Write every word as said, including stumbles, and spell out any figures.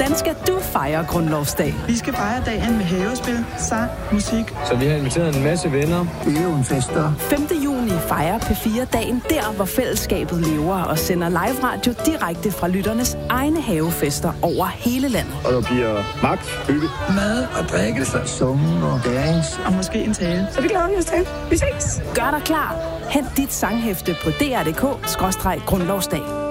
Hvordan skal du fejre grundlovsdag? Vi skal fejre dagen med havespil, sang, musik. Så vi har inviteret en masse venner. Fester. femte juni fejrer P fire dagen der, hvor fællesskabet lever og sender live radio direkte fra lytternes egne havefester over hele landet. Og der bliver magt, hygge, mad og drikkelse, summen og dance. Og måske en tale. Så vi glæder os til. Vi ses. Gør dig klar. Hent dit sanghæfte på d r punktum d k skråstreg grundlovsdag.